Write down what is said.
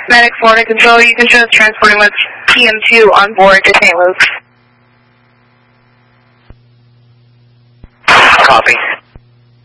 Medic Florida Control, you can show us transporting with PM2 on board to St. Luke's. Copy.